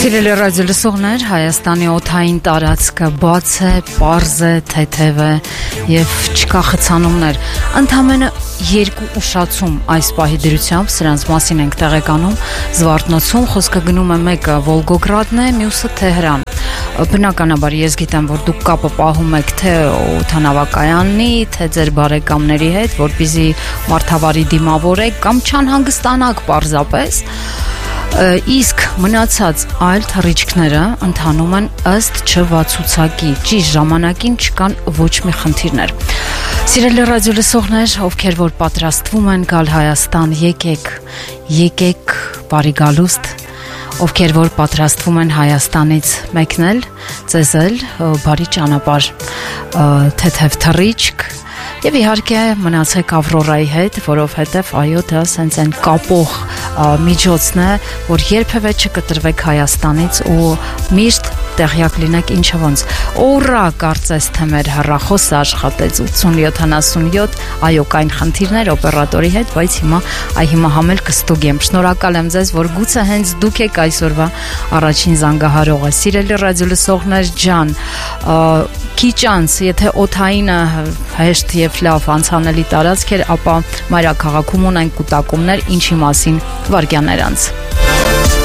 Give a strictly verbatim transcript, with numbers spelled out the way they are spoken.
Սիրելի ռադիոլսողներ, Հայաստանի օդային տարածքը բաց է, պարզ է, թեթև է և չկա խցանումներ։ Ընդամենը երկու ուշացում այս պահի դրությամբ, սրանց մասին ենք տեղեկանում, Զվարթնոցում խոսքը գնում է մեկը Վոլգոգրադն է, մյուսը Թեհրան։ Բնականաբար ես գիտեմ, որ դուք կապը պահում եք թե օդանավակայանի, թե ձեր բարեկամների հետ, որպեսզի մարդավարի դիմավորեք կամ չանհանգստանաք պարզապես։ Իսկ մնացած այլ թռիչքները ընթանում են ըստ չվացուցակի, ճիշտ ժամանակին չկան ոչ մի խնդիրներ։ Սիրելի ռադիոլսողներ, ովքեր որ պատրաստվում են գալ Հայաստան, եկեք, եկեք, բարի գալուստ, ովքեր որ պատրաստվում են Հայաստանից մեկնել, ծեզել, բարի ճանապարհ, թեթև թռիչք եւ իհարկե մնացեք Ավրորայի հետ, որովհետեւ այո, դա սենց են կապող միջոցն է, որ երբևէ չկտրվեք Հայաստանից ու միշտ տեղյակ լինեք ինչը ոնց։ Ուրա, կարծես թե մեր հեռախոսը աշխատեց ութսունյոթ հինգսունյոթ, այո, կային խնդիրներ օպերատորի հետ, բայց հիմա այ հիմա համել կստուգեմ։ Շնորհակալ եմ ձեզ, որ գուցե հենց դուք եք այսօրվա առաջին զանգահարողը։ Սիրելի ռադիոլսողներ ջան, քիչ անց, եթե օդայինը հեշտ եւ լավ անցանելի տարածք էր, ապա մայրաքաղաքում ունենք կուտակումներ, ինչի մասին վարկյաներ անց։